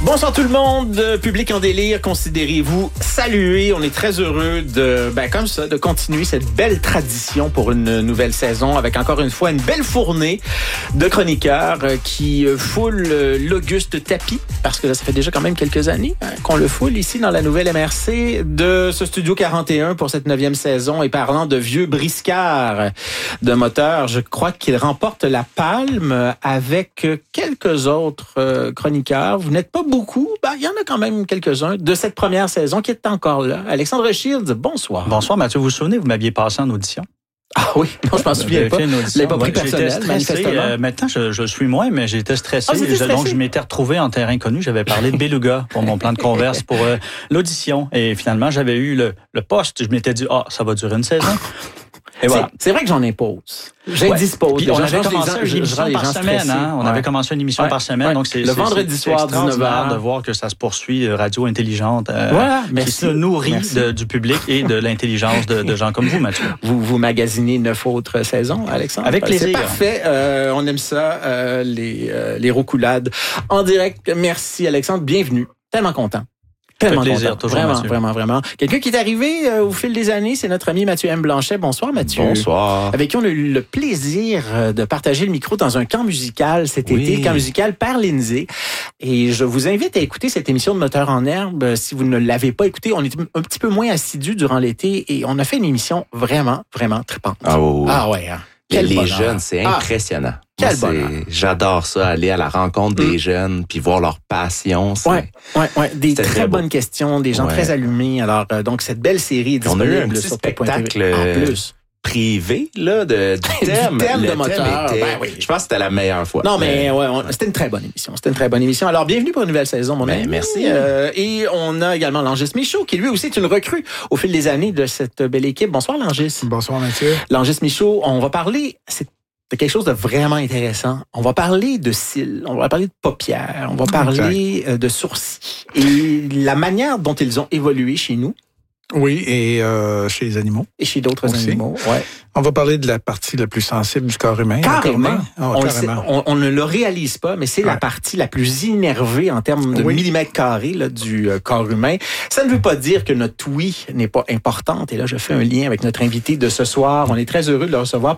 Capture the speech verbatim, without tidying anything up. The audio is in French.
Bonsoir tout le monde, public en délire, considérez-vous salués. On est très heureux de, ben comme ça, de continuer cette belle tradition pour une nouvelle saison avec encore une fois une belle fournée de chroniqueurs qui foulent l'auguste tapis, parce que là, ça fait déjà quand même quelques années hein, qu'on le foule ici dans la nouvelle M R C de ce Studio quarante et un pour cette neuvième saison. Et parlant de vieux briscards de moteurs, je crois qu'il remporte la palme avec quelques autres chroniqueurs. Vous n'êtes pas beaucoup, ben, il y en a quand même quelques-uns de cette première saison qui est encore là. Alexandre Shields, bonsoir. Bonsoir Mathieu, vous vous souvenez, vous m'aviez passé en audition? Ah oui, non, je m'en souviens pas. Je l'ai pas pris ouais, personnel, manifestement. Euh, maintenant, je, je suis moins, mais j'étais stressé. Ah, je, donc, je m'étais retrouvé en terrain connu. J'avais parlé de Beluga pour mon plan de converse pour euh, l'audition. Et finalement, j'avais eu le, le poste. Je m'étais dit, ah, ça va durer une saison. Et voilà. C'est, c'est vrai que j'en impose. J'indispose. Ouais. On avait commencé une émission par semaine. Hein? On ouais. avait commencé une émission ouais. par semaine. Ouais. Donc c'est, le c'est, vendredi c'est, soir, c'est dix-neuf heures. De voir que ça se poursuit, radio intelligente, euh, voilà, qui se nourrit de, du public et de l'intelligence de, de gens comme vous, Mathieu. Vous, vous magasinez neuf autres saisons, Alexandre? Avec plaisir. C'est parfait. Euh, on aime ça, euh, les, euh, les roucoulades en direct. Merci, Alexandre. Bienvenue. Tellement content. Tellement plaisir, content. toujours, vraiment, Mathieu. vraiment, vraiment. Quelqu'un qui est arrivé euh, au fil des années, c'est notre ami Mathieu M. Blanchet. Bonsoir, Mathieu. Bonsoir. Avec qui on a eu le plaisir de partager le micro dans un camp musical cet oui. été, le camp musical par Lindsay. Et je vous invite à écouter cette émission de Moteur en herbe. Si vous ne l'avez pas écoutée, on est un petit peu moins assidus durant l'été et on a fait une émission vraiment, vraiment trippante. Ah, oh, oh. ah ouais, hein. Quel les bonheur. Jeunes, c'est impressionnant. Ah, Moi, c'est, bonheur. J'adore ça, aller à la rencontre mmh. des jeunes, puis voir leur passion. C'est, ouais, ouais, ouais. Des très, très bonnes questions, des gens ouais. très allumés. Alors, euh, donc, cette belle série est disponible. On a eu un petit sur spectacle en plus. privé là, de, du thème. du thème le de moteur. Thème était, ben oui. Je pense que c'était la meilleure fois. Non, mais ouais, on, c'était une très bonne émission. C'était une très bonne émission. Alors, bienvenue pour une nouvelle saison, mon ben, ami. Merci. Euh, et on a également Langis Michaud, qui lui aussi est une recrue au fil des années de cette belle équipe. Bonsoir, Langis. Bonsoir, Mathieu. Langis Michaud, on va parler... C'est C'est quelque chose de vraiment intéressant. On va parler de cils, on va parler de paupières, on va parler okay. de sourcils et la manière dont ils ont évolué chez nous. Oui, et euh, chez les animaux. Et chez d'autres aussi. animaux, ouais. On va parler de la partie la plus sensible du corps humain. Carrément. Oh, on, carrément. Sait, on, on ne le réalise pas, mais c'est ouais. la partie la plus innervée en termes de oui. millimètres carrés là, du euh, corps humain. Ça ne veut pas dire que notre ouïe n'est pas importante. Et là, je fais un lien avec notre invité de ce soir. On est très heureux de le recevoir.